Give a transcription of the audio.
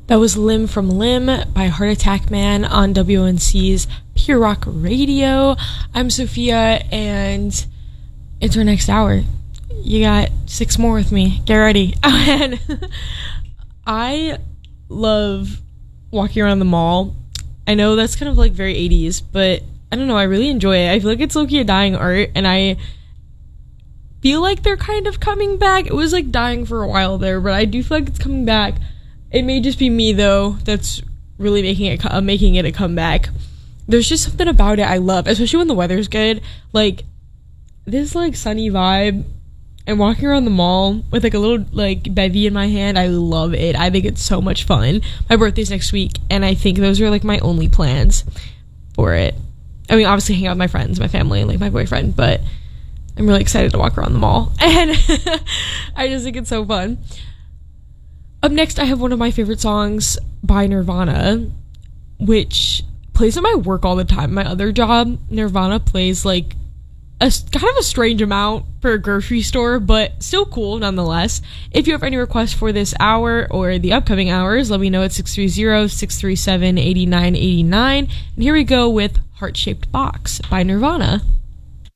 That was Limb from Limb by Heart Attack Man on WNC's Pure Rock Radio. I'm Sophia, and it's our next hour. You got 6 more with me. Get ready. And I love walking around the mall. I know that's kind of like very 80s, but I don't know, I really enjoy it. I feel like it's low-key a dying art, and I feel like they're kind of coming back. It was like dying for a while there, but I do feel like it's coming back. It may just be me, though, that's really making it a comeback. There's just something about it I love, especially when the weather's good. Like, this, like, sunny vibe and walking around the mall with, like, a little, like, bevy in my hand. I love it. I think it's so much fun. My birthday's next week, and I think those are, like, my only plans for it. I mean, obviously hang out with my friends, my family, and, like, my boyfriend, but I'm really excited to walk around the mall. And I just think it's so fun. Up next, I have one of my favorite songs by Nirvana, which plays at my work all the time. My other job, Nirvana plays like a kind of a strange amount for a grocery store, but still cool nonetheless. If you have any requests for this hour or the upcoming hours, let me know at 630-637-8989. And here we go with Heart-Shaped Box by Nirvana.